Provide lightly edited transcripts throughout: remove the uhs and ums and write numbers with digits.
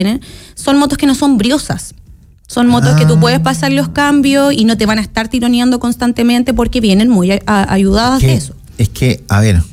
son motos que no son briosas. Son motos que tú puedes pasar los cambios y no te van a estar tironeando constantemente porque vienen muy ayudadas de eso. Es que, a ver,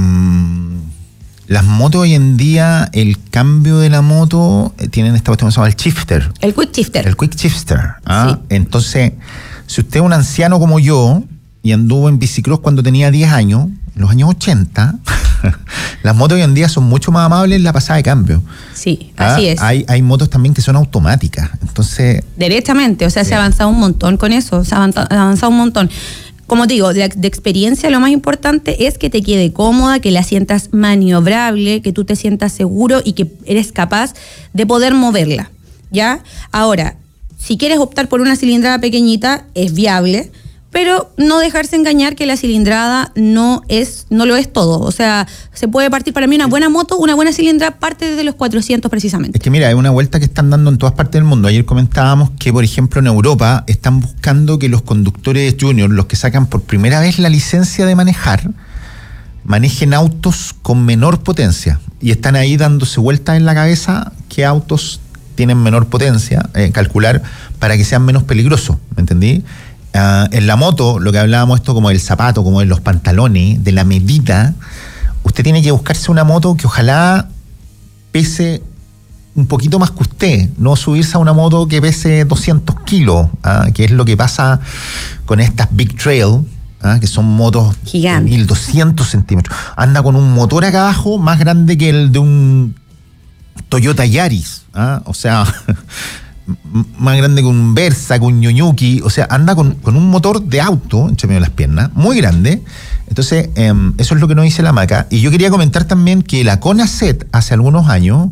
las motos hoy en día, el cambio de la moto, tienen esta cuestión que se llama el shifter. El quick shifter. El quick shifter. Sí. Entonces, si usted es un anciano como yo y anduvo en bicicross cuando tenía 10 años, en los años 80, las motos hoy en día son mucho más amables en la pasada de cambio. Sí, así es. Hay motos también que son automáticas. Entonces, derechamente, o sea, se ha avanzado un montón con eso, se ha avanzado un montón. Como te digo, de experiencia lo más importante es que te quede cómoda, que la sientas maniobrable, que tú te sientas seguro y que eres capaz de poder moverla, ¿ya? Ahora, si quieres optar por una cilindrada pequeñita, es viable, pero no dejarse engañar que la cilindrada no lo es todo. O sea, se puede partir, para mí una buena moto, una buena cilindrada parte desde los 400 precisamente. Es que mira, hay una vuelta que están dando en todas partes del mundo. Ayer comentábamos que, por ejemplo, en Europa están buscando que los conductores juniors, los que sacan por primera vez la licencia de manejar, manejen autos con menor potencia. Y están ahí dándose vueltas en la cabeza qué autos tienen menor potencia, calcular para que sean menos peligrosos, ¿me entendí? En la moto, lo que hablábamos esto como del zapato, como de los pantalones, de la medida, usted tiene que buscarse una moto que ojalá pese un poquito más que usted, no subirse a una moto que pese 200 kilos, que es lo que pasa con estas Big Trail, que son motos gigantes, 1200 centímetros. Anda con un motor acá abajo más grande que el de un Toyota Yaris, o sea... más grande que un Versa, que un Ñuñuki, o sea, anda con un motor de auto entre medio de las piernas, muy grande. Entonces, eso es lo que nos dice la Maca. Y yo quería comentar también que la CONACET hace algunos años,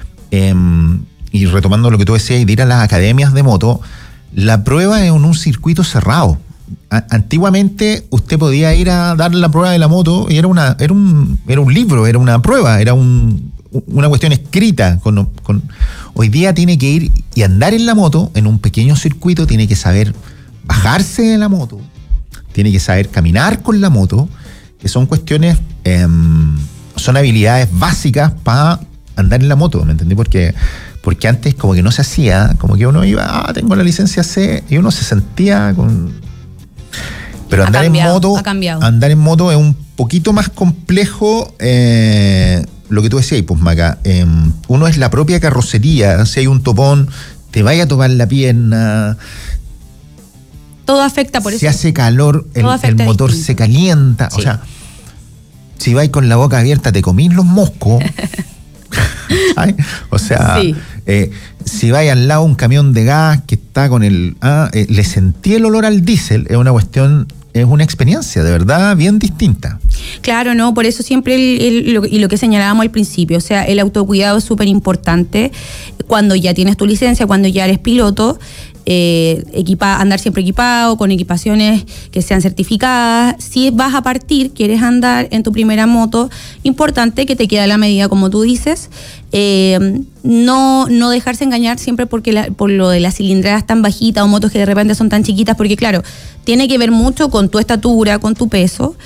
y retomando lo que tú decías, de ir a las academias de moto, la prueba es en un circuito cerrado. Antiguamente usted podía ir a dar la prueba de la moto y era un libro, era una prueba, era una cuestión escrita. Hoy día tiene que ir y andar en la moto en un pequeño circuito, tiene que saber bajarse de la moto, tiene que saber caminar con la moto, que son cuestiones, son habilidades básicas para andar en la moto, ¿me entendí? Porque antes como que no se hacía, como que uno iba, tengo la licencia C, y uno se sentía con... Pero andar en moto es un poquito más complejo. Lo que tú decías, pues Maca, uno es la propia carrocería. Si hay un topón, te vaya a tomar la pierna. Todo afecta por eso. Si hace calor, el motor distinto. Se calienta. Sí. O sea, si vais con la boca abierta, te comís los moscos. ¿Sabes? O sea, sí. Si vais al lado un camión de gas que está con le sentí el olor al diésel, es una cuestión... Es una experiencia, de verdad, bien distinta. Claro, no, por eso siempre lo que señalábamos al principio, o sea, el autocuidado es súper importante cuando ya tienes tu licencia, cuando ya eres piloto, andar siempre equipado, con equipaciones que sean certificadas. Si vas a partir, quieres andar en tu primera moto, importante que te quede a la medida, como tú dices, no dejarse engañar siempre por lo de las cilindradas tan bajitas o motos que de repente son tan chiquitas, porque claro, tiene que ver mucho con tu estatura, con tu peso,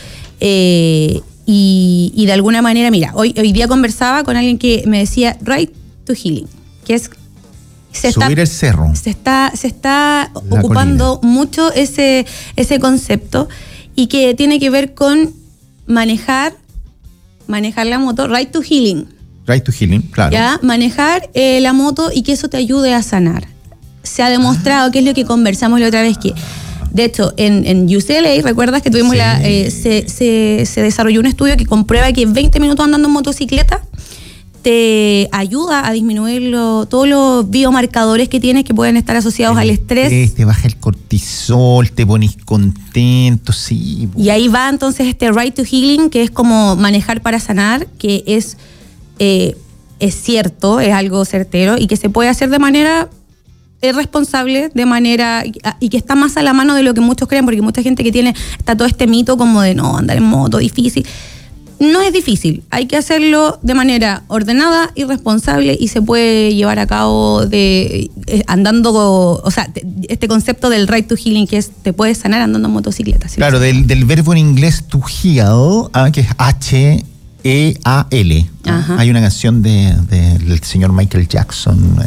y de alguna manera, mira, hoy día conversaba con alguien que me decía Ride to Healing, que es subir el cerro. Se está ocupando mucho ese concepto, y que tiene que ver con manejar la moto, Ride to Healing. Ride to Healing, claro. Ya, manejar la moto y que eso te ayude a sanar. Se ha demostrado, que es lo que conversamos la otra vez, que de hecho en UCLA, ¿recuerdas que tuvimos se desarrolló un estudio que comprueba que 20 minutos andando en motocicleta te ayuda a disminuir todos los biomarcadores que tienes que pueden estar asociados al estrés. Te baja el cortisol, te pones contento, sí. Y ahí va entonces este Ride to Healing, que es como manejar para sanar, que es cierto, es algo certero y que se puede hacer de manera responsable, y que está más a la mano de lo que muchos creen, porque mucha gente que está todo este mito como de no, andar en moto, difícil. No es difícil, hay que hacerlo de manera ordenada y responsable, y se puede llevar a cabo andando, o sea, este concepto del Ride to Healing, que es te puedes sanar andando en motocicleta. ¿Sí? Claro, del verbo en inglés to heal, que es E-A-L. Ajá. Hay una canción del señor Michael Jackson,